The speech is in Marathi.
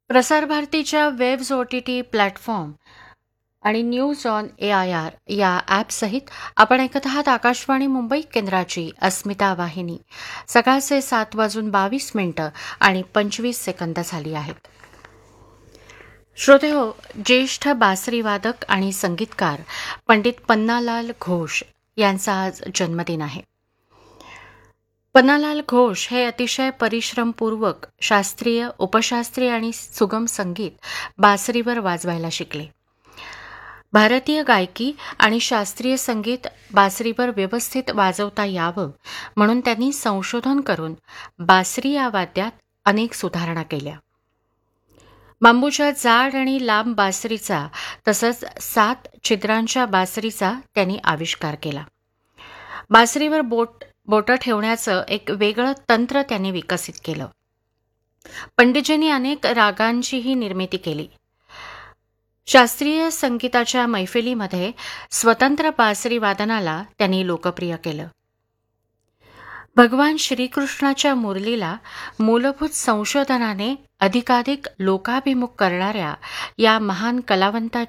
प्रसार भारतीच्या वेव्ज OTT प्लॅटफॉर्म आणि न्यूज ऑन AIR या ॲपसहित आपण ऐकत आहात आकाशवाणी मुंबई केंद्राची अस्मिता वाहिनी. सकाळचे 7:22 आणि 25 सेकंद झाली आहेत. श्रोतेहो, ज्येष्ठ बासरीवादक आणि संगीतकार पंडित पन्नालाल घोष यांचा आज जन्मदिन आहे. पन्नालाल घोष हे अतिशय परिश्रमपूर्वक शास्त्रीय, उपशास्त्रीय आणि सुगम संगीत बासरीवर वाजवायला शिकले. भारतीय गायकी आणि शास्त्रीय संगीत बासरीवर व्यवस्थित वाजवता यावं म्हणून त्यांनी संशोधन करून बासरी या वाद्यात अनेक सुधारणा केल्या. बांबूच्या जाड आणि लांब बासरीचा तसंच 7 छिद्रांच्या बासरीचा त्यांनी आविष्कार केला. बासरीवर बोटं ठेवण्याचं एक वेगळं तंत्र त्यांनी विकसित केलं. पंडितजींनी अनेक रागांचीही निर्मिती केली. शास्त्रीय संगीताच्या मैफिलीमध्ये स्वतंत्र बासरी वादनाला त्यांनी लोकप्रिय केलं. भगवान श्रीकृष्णाच्या मुरलीला मूलभूत संशोधनाने अधिकाधिक लोकाभिमुख करणाऱ्या या महान कलावंताची